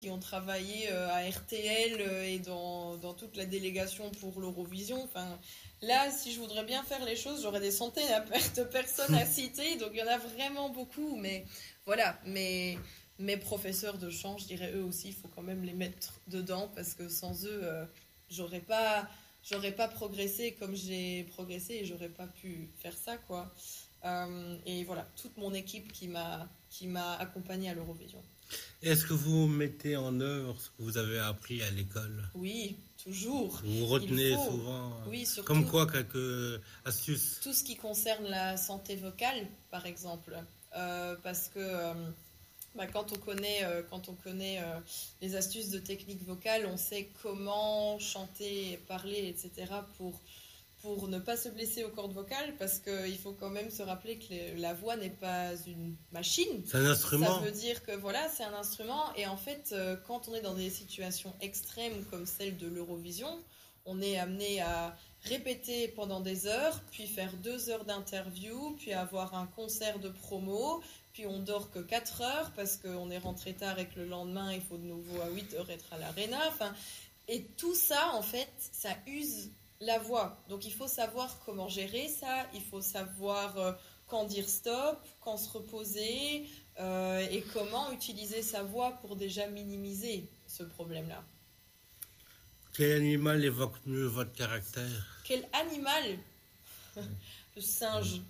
qui ont travaillé à RTL et dans toute la délégation pour l'Eurovision. Enfin, là, si je voudrais bien faire les choses, j'aurais des centaines de personnes à citer, donc il y en a vraiment beaucoup. Mais voilà, mes professeurs de chant, je dirais eux aussi, il faut quand même les mettre dedans, parce que sans eux, j'aurais pas progressé comme j'ai progressé et j'aurais pas pu faire ça, quoi. Et voilà, toute mon équipe qui m'a accompagnée à l'Eurovision. Est-ce que vous mettez en œuvre ce que vous avez appris à l'école? Oui, toujours. Vous retenez souvent, oui, surtout, comme quoi, quelques astuces? Tout ce qui concerne la santé vocale, par exemple. Parce que quand on connaît les astuces de technique vocale, on sait comment chanter, parler, etc. pour ne pas se blesser aux cordes vocales, parce qu'il faut quand même se rappeler que la voix n'est pas une machine. C'est un instrument. Ça veut dire que voilà, c'est un instrument, et en fait, quand on est dans des situations extrêmes comme celle de l'Eurovision, on est amené à répéter pendant des heures, puis faire 2 heures d'interview, puis avoir un concert de promo, puis on dort que 4 heures parce qu'on est rentré tard et que le lendemain, il faut de nouveau à 8 heures être à l'Arena. Enfin, et tout ça, en fait, ça use la voix. Donc il faut savoir comment gérer ça, il faut savoir quand dire stop, quand se reposer, et comment utiliser sa voix pour déjà minimiser ce problème-là. Quel animal évoque mieux votre caractère? Quel animal? Le singe.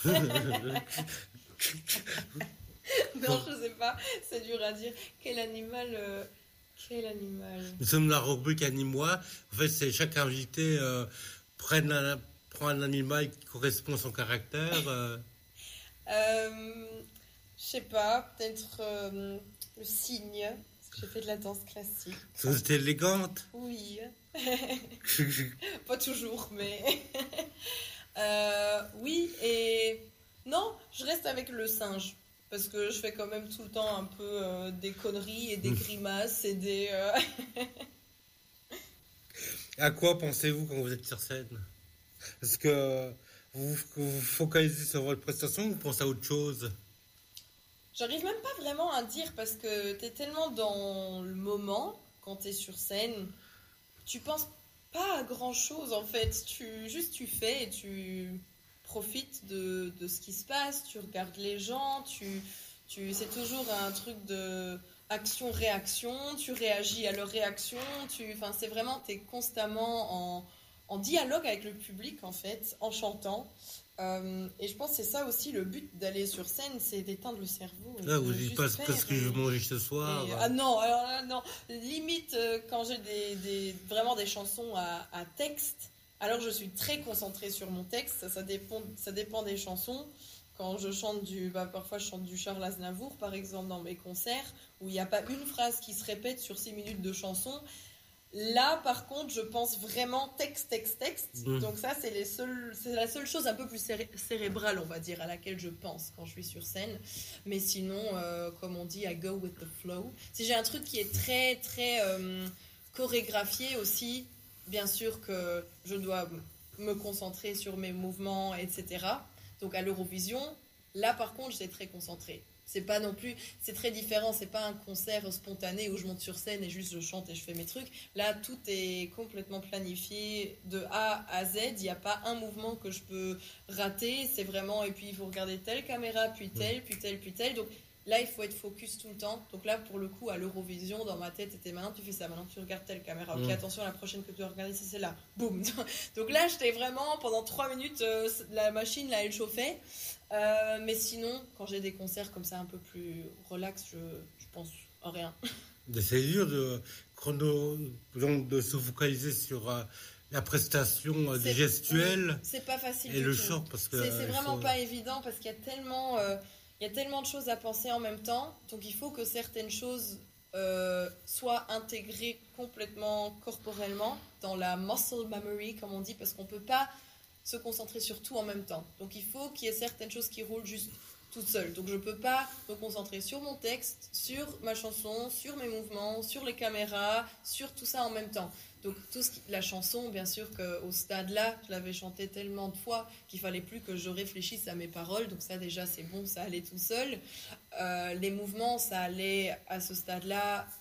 Non, je sais pas, c'est dur à dire. Quel animal Nous sommes dans la rubrique Anime-moi. En fait, c'est chaque invité prend un animal qui correspond à son caractère. Je sais pas, peut-être le cygne. J'ai fait de la danse classique. Vous êtes élégante? Oui. Pas toujours, mais... oui, et... Non, je reste avec le singe. Parce que je fais quand même tout le temps un peu des conneries et des grimaces et des... À quoi pensez-vous quand vous êtes sur scène? Est-ce que vous vous focalisez sur votre prestation ou vous pensez à autre chose? J'arrive même pas vraiment à dire, parce que t'es tellement dans le moment quand t'es sur scène, tu penses pas à grand chose en fait. Tu fais et tu profites de ce qui se passe, tu regardes les gens, c'est toujours un truc de action-réaction, tu réagis à leur réaction, enfin c'est vraiment, t'es constamment en dialogue avec le public en fait, en chantant. Et je pense que c'est ça aussi le but d'aller sur scène, c'est d'éteindre le cerveau. Là, vous dites pas ce que je vais manger ce soir. Ah non, alors là, non. Limite, quand j'ai vraiment des chansons à texte, alors je suis très concentrée sur mon texte. Ça dépend des chansons. Quand je chante parfois je chante du Charles Aznavour, par exemple, dans mes concerts, où il n'y a pas une phrase qui se répète sur 6 minutes de chanson. Là, par contre, je pense vraiment texte. Donc ça, c'est la seule chose un peu plus cérébrale, on va dire, à laquelle je pense quand je suis sur scène. Mais sinon, comme on dit, I go with the flow. Si j'ai un truc qui est très, très chorégraphié aussi, bien sûr que je dois me concentrer sur mes mouvements, etc. Donc à l'Eurovision, là, par contre, j'étais très concentrée. C'est pas non plus, c'est très différent, c'est pas un concert spontané où je monte sur scène et juste je chante et je fais mes trucs. Là, tout est complètement planifié de A à Z, il n'y a pas un mouvement que je peux rater, c'est vraiment, et puis il faut regarder telle caméra, puis telle, puis telle, puis telle. Donc là, il faut être focus tout le temps. Donc là, pour le coup, à l'Eurovision, dans ma tête, c'était maintenant tu fais ça, maintenant tu regardes telle caméra. Ok, attention, la prochaine que tu vas regarder, c'est celle-là. Boum. Donc là, j'étais vraiment, pendant 3 minutes, la machine, là, elle chauffait. Mais sinon, quand j'ai des concerts comme ça un peu plus relax, je pense à rien. C'est dur de se focaliser sur la prestation des gestuelle. C'est pas facile. Et le chant, parce que c'est vraiment pas évident, parce qu'il y a tellement de choses à penser en même temps. Donc il faut que certaines choses soient intégrées complètement corporellement dans la muscle memory, comme on dit, parce qu'on peut pas se concentrer sur tout en même temps. Donc il faut qu'il y ait certaines choses qui roulent juste toute seule. Donc je peux pas me concentrer sur mon texte, sur ma chanson, sur mes mouvements, sur les caméras, sur tout ça en même temps. Donc la chanson, bien sûr qu'au stade-là, je l'avais chantée tellement de fois qu'il fallait plus que je réfléchisse à mes paroles. Donc ça déjà c'est bon, ça allait tout seul. Les mouvements, ça allait à ce stade-là